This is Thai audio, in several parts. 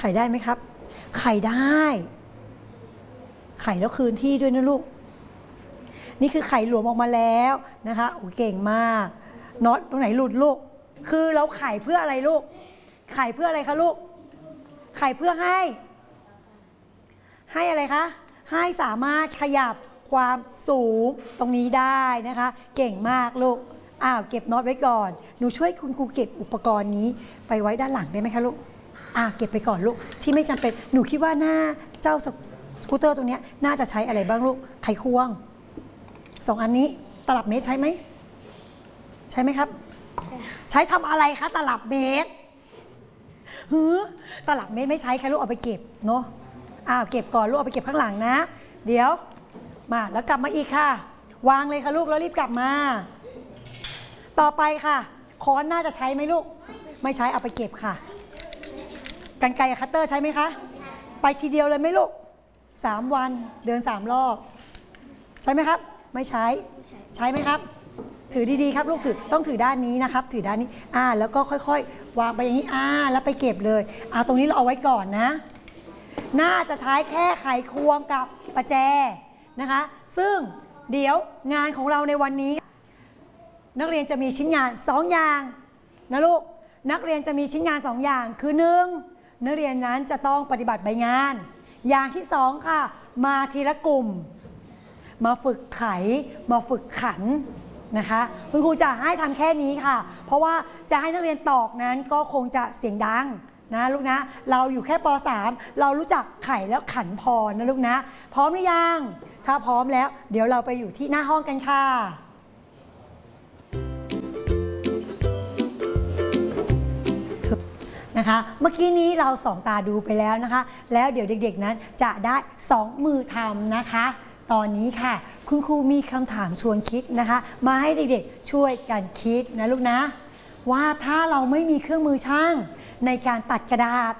ไขได้ไหมครับไขได้ไขแล้วคืนที่ด้วยนะลูกนี่คือไขหลวมออกมาแล้วนะคะโอ้เก่งมากน็อตตรงไหนหลุดลูกคือเราไขเพื่ออะไรลูกไขเพื่ออะไรคะลูกไขเพื่อให้อะไรคะให้สามารถขยับความสูงตรงนี้ได้นะคะเก่งมากลูกเก็บน็อตไว้ก่อนหนูช่วยคุณครูเก็บอุปกรณ์นี้ไปไว้ด้านหลังได้ไหมคะลูกเก็บไปก่อนลูกที่ไม่จำเป็นหนูคิดว่าหน้าเจ้าสกูตเตอร์ตัวนี้น่าจะใช้อะไรบ้างลูกไขควง2 อันนี้ตลับเมตรใช้ไหมใช่ไหมครับใช้ทำอะไรคะตลับเมตรตลับเมตรไม่ใช้ค่ะลูกเอาไปเก็บเนาะเก็บก่อนลูกเอาไปเก็บข้างหลังนะเดี๋ยวมาแล้วกลับมาอีกค่ะวางเลยค่ะลูกแล้วรีบกลับมาต่อไปค่ะค้อนน่าจะใช้ไหมลูกไม่ใช้เอาไปเก็บค่ะกรรไกรคัตเตอร์ใช้ไหมคะไปทีเดียวเลยไหมลูก3 วันเดิน3 รอบใช่ไหมครับไม่ใช้ใช้ไหมครับถือดีๆครับลูกถือต้องถือด้านนี้นะครับถือด้านนี้แล้วก็ค่อยๆวางไปอย่างนี้แล้วไปเก็บเลยตรงนี้เราเอาไว้ก่อนนะน่าจะใช้แค่ไขควงกับประแจนะคะซึ่งเดี๋ยวงานของเราในวันนี้นักเรียนจะมีชิ้นงาน2 อย่างนะลูกนักเรียนจะมีชิ้นงาน2 อย่างคือ1นักเรียนนั้นจะต้องปฏิบัติใบงานอย่างที่2ค่ะมาทีละกลุ่มมาฝึกไขมาฝึกขันนะคะคุณครูจะให้ทำแค่นี้ค่ะเพราะว่าจะให้นักเรียนตอกนั้นก็คงจะเสียงดังนะลูกนะเราอยู่แค่ป.3 เรารู้จักไขแล้วขันพอนะลูกนะพร้อมหรือยังถ้าพร้อมแล้วเดี๋ยวเราไปอยู่ที่หน้าห้องกันค่ะนะคะเมื่อกี้นี้เรา2 ตาดูไปแล้วนะคะแล้วเดี๋ยวเด็กๆนั้นจะได้2 มือทำนะคะตอนนี้ค่ะคุณครูมีคำถามชวนคิดนะคะมาให้เด็กๆช่วยกันคิดนะลูกนะว่าถ้าเราไม่มีเครื่องมือช่างในการตัดกระดาษ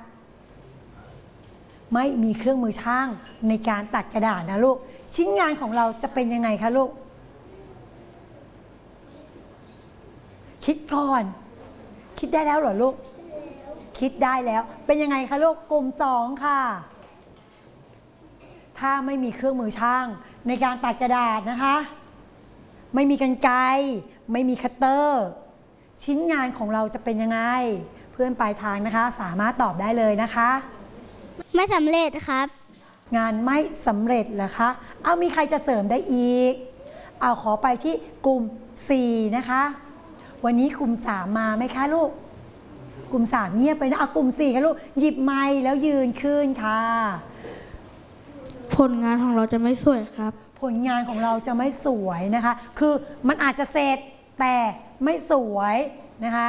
ไม่มีเครื่องมือช่างในการตัดกระดาษนะลูกชิ้นงานของเราจะเป็นยังไงคะลูกคิดก่อนคิดได้แล้วเหรอลูกคิดได้แล้วเป็นยังไงคะลูกกลุ่ม2ค่ะถ้าไม่มีเครื่องมือช่างในการตัดกระดาษนะคะไม่มีกรรไกรไม่มีคัตเตอร์ชิ้นงานของเราจะเป็นยังไงเพื่อนปลายทางนะคะสามารถตอบได้เลยนะคะไม่สำเร็จครับงานไม่สำเร็จเหรอคะมีใครจะเสริมได้อีกขอไปที่กลุ่ม4นะคะวันนี้กลุ่ม3มาไหมคะลูกกลุ่ม3เงียบไปนะกลุ่ม4ค่ะลูกหยิบไมค์แล้วยืนขึ้นค่ะผลงานของเราจะไม่สวยครับผลงานของเราจะไม่สวยนะคะคือมันอาจจะเสร็จแต่ไม่สวยนะคะ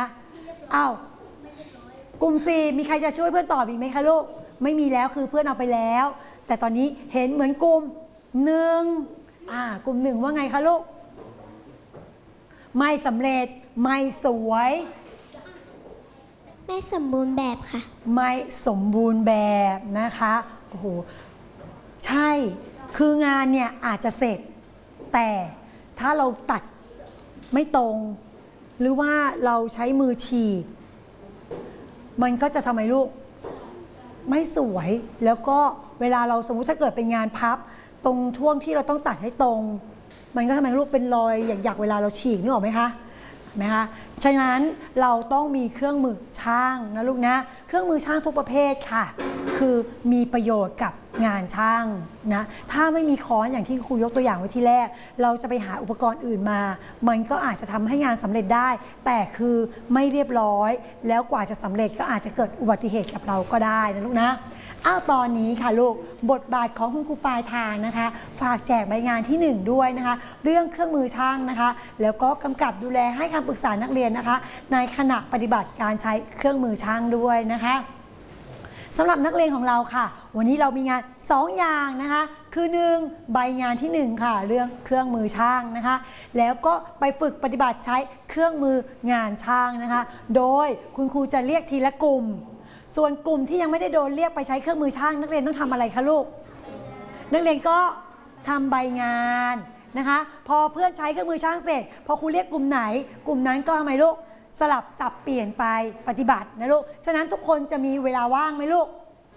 กลุ่ม4มีใครจะช่วยเพื่อนตอบอีกไหมคะลูกไม่มีแล้วคือเพื่อนเอาไปแล้วแต่ตอนนี้เห็นเหมือนกลุ่ม1กลุ่ม1ว่าไงคะลูกไม่สำเร็จไม่สวยไม่สมบูรณ์แบบค่ะไม่สมบูรณ์แบบนะคะโอ้โหใช่คืองานเนี่ยอาจจะเสร็จแต่ถ้าเราตัดไม่ตรงหรือว่าเราใช้มือฉีกมันก็จะทำให้ลูกไม่สวยแล้วก็เวลาเราสมมุติถ้าเกิดเป็นงานพับตรงช่วงที่เราต้องตัดให้ตรงมันก็ทำให้ลูกเป็นรอยหยักๆเวลาเราฉีกนึกออกไหมคะฉะนั้นเราต้องมีเครื่องมือช่างนะลูกนะเครื่องมือช่างทุกประเภทค่ะคือมีประโยชน์กับงานช่างนะถ้าไม่มีค้อนอย่างที่ครูยกตัวอย่างไว้ที่แรกเราจะไปหาอุปกรณ์อื่นมามันก็อาจจะทำให้งานสำเร็จได้แต่คือไม่เรียบร้อยแล้วกว่าจะสำเร็จก็อาจจะเกิดอุบัติเหตุกับเราก็ได้นะลูกนะตอนนี้ค่ะลูกบทบาทของคุณครูปลายทางนะคะฝากแจกใบงานที่1ด้วยนะคะเรื่องเครื่องมือช่างนะคะแล้วก็กำกับดูแลให้คำปรึกษานักเรียนนะคะในขณะปฏิบัติการใช้เครื่องมือช่างด้วยนะคะสำหรับนักเรียนของเราค่ะวันนี้เรามีงาน2 อย่างนะคะคือ1ใบงานที่1ค่ะเรื่องเครื่องมือช่างนะคะแล้วก็ไปฝึกปฏิบัติใช้เครื่องมืองานช่างนะคะโดยคุณครูจะเรียกทีละกลุ่มส่วนกลุ่มที่ยังไม่ได้โดนเรียกไปใช้เครื่องมือช่างนักเรียนต้องทำอะไรคะลูกนักเรียนก็ทำใบงานนะคะพอเพื่อนใช้เครื่องมือช่างเสร็จพอครูเรียกกลุ่มไหนกลุ่มนั้นก็ทำไมลูกสลับสับเปลี่ยนไปปฏิบัตินะลูกฉะนั้นทุกคนจะมีเวลาว่างไหมลูก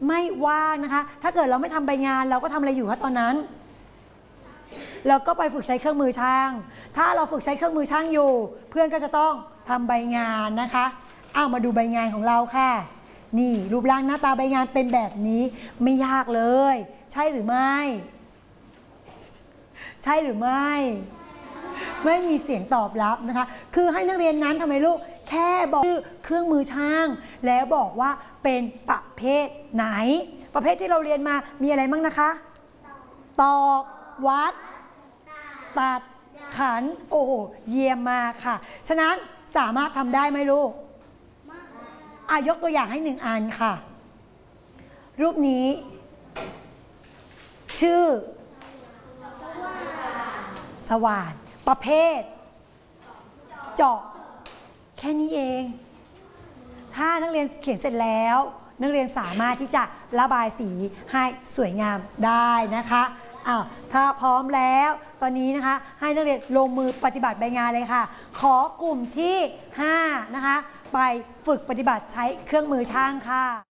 ไม่ว่างนะคะถ้าเกิดเราไม่ทำใบงานเราก็ทำอะไรอยู่คะตอนนั้นเราก็ไปฝึกใช้เครื่องมือช่างถ้าเราฝึกใช้เครื่องมือช่างอยู่ เพื่อนก็จะต้องทำใบงานนะคะเอามาดูใบงานของเราค่ะนี่รูปร่างหน้าตาใบงานเป็นแบบนี้ไม่ยากเลยใช่หรือไม่ใช่หรือไม่ไม่มีเสียงตอบรับนะคะคือให้นักเรียนนั้นทำไมลูกแค่บอกชื่อเครื่องมือช่างแล้วบอกว่าเป็นประเภทไหนประเภทที่เราเรียนมามีอะไรบ้างนะคะตอกวัดตัดขันโอ้โหเยี่ยมมากค่ะฉะนั้นสามารถทำได้ไหมลูกยกตัวอย่างให้1 อันค่ะรูปนี้ชื่อสว่านประเภทเจาะแค่นี้เองถ้านักเรียนเขียนเสร็จแล้วนักเรียนสามารถที่จะระบายสีให้สวยงามได้นะคะถ้าพร้อมแล้วตอนนี้นะคะให้นักเรียนลงมือปฏิบัติใบงานเลยค่ะขอกลุ่มที่5นะคะไปฝึกปฏิบัติใช้เครื่องมือช่างค่ะ